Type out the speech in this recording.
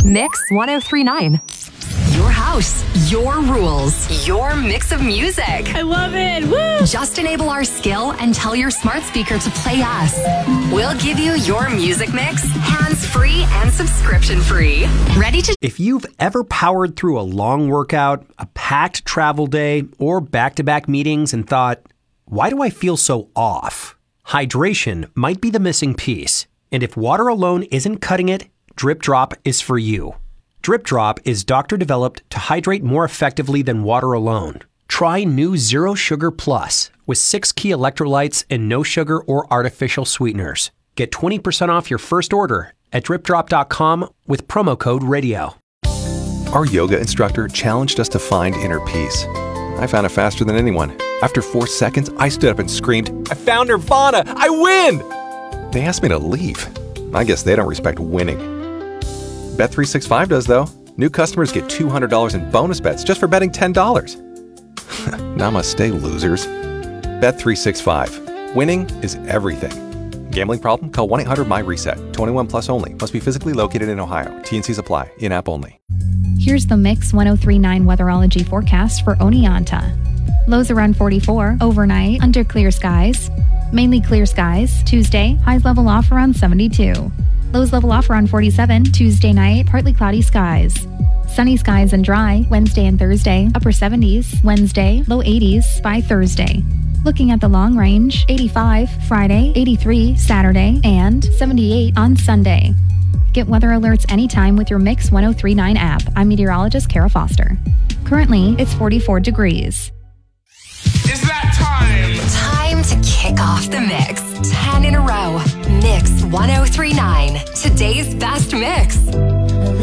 Mix 1039. Your house, your rules, your mix of music. I love it. Woo! Just enable our skill and tell your smart speaker to play us. We'll give you your music mix, hands-free and subscription-free. Ready to... If you've ever powered through a long workout, a packed travel day, or back-to-back meetings and thought, why do I feel so off? Hydration might be the missing piece. And if water alone isn't cutting it, Drip Drop is for you. Drip Drop is doctor-developed to hydrate more effectively than water alone. Try new Zero Sugar Plus with 6 key electrolytes and no sugar or artificial sweeteners. Get 20% off your first order at dripdrop.com with promo code RADIO. Our yoga instructor challenged us to find inner peace. I found it faster than anyone. After 4 seconds, I stood up and screamed, "I found Nirvana! I win!" They asked me to leave. I guess they don't respect winning. Bet365 does, though. New customers get $200 in bonus bets just for betting $10. Namaste, losers. Bet365. Winning is everything. Gambling problem? Call 1-800-MY-RESET. 21 plus only. Must be physically located in Ohio. T&Cs apply. In-app only. Here's the Mix 1039 weatherology forecast for Oneonta. Lows around 44 overnight under clear skies. Mainly clear skies. Tuesday, highs level off around 72. Lows level off around 47 Tuesday night, partly cloudy skies. Sunny skies and dry Wednesday and Thursday, upper 70s Wednesday, low 80s by Thursday. Looking at the long range, 85 Friday, 83 Saturday, and 78 on Sunday. Get weather alerts anytime with your Mix 1039 app. I'm meteorologist Kara Foster. Currently, it's 44 degrees. It's that time! Time to kick off the mix. 10 in a row. Mix 1039. Today's best mix.